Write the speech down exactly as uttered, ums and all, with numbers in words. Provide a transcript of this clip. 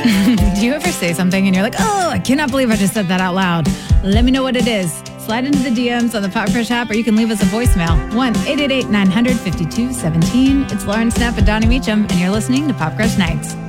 Do you ever say something and you're like, oh, I cannot believe I just said that out loud? Let me know what it is. Slide into the D Ms on the Pop Crush app, or you can leave us a voicemail. one eight eight eight nine hundred fifty-two seventeen. It's Lauren Snapp and Donnie Meacham, and you're listening to Pop Crush Nights.